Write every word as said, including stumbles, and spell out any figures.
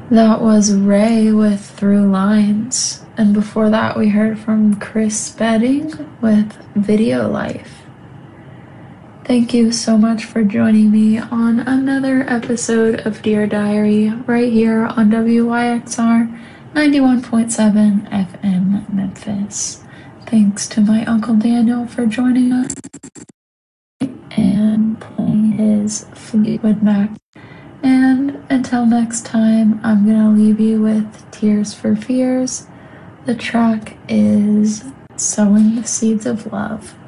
That was Ray with Through Lines, and before that we heard from Chris Spedding with Video Life. Thank you so much for joining me on another episode of Dear Diary right here on W Y X R ninety-one point seven F M Memphis. Thanks to my Uncle Daniel for joining us and playing his Fleetwood Mac. And until next time, I'm going to leave you with Tears for Fears. The track is Sowing the Seeds of Love.